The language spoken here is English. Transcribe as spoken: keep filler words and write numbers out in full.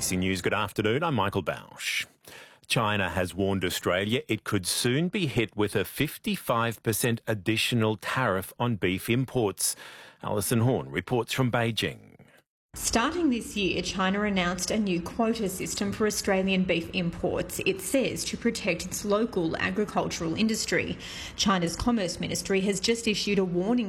A B C News, good afternoon. I'm Michael Bausch. China has warned Australia it could soon be hit with a fifty-five percent additional tariff on beef imports. Alison Horn reports from Beijing. Starting this year, China announced a new quota system for Australian beef imports. It says to protect its local agricultural industry. China's Commerce Ministry has just issued a warning